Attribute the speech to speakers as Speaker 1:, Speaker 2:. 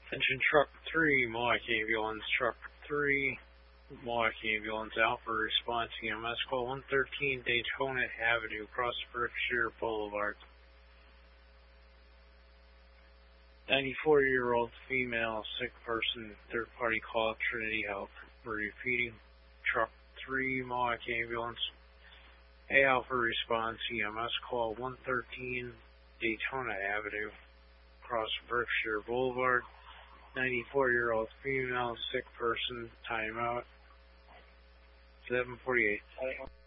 Speaker 1: Attention Truck 3, Milwaukee Ambulance Truck 3, Milwaukee Ambulance Alpha Response EMS call 113 Daytona Avenue, across Berkshire Boulevard. 94-year-old female, sick person, third party call, Trinity Health. We're repeating, Truck 3, Milwaukee Ambulance, Alpha Response EMS call 113 Daytona Avenue, across Berkshire Boulevard. 94-year-old female, sick person, timeout, 7:48.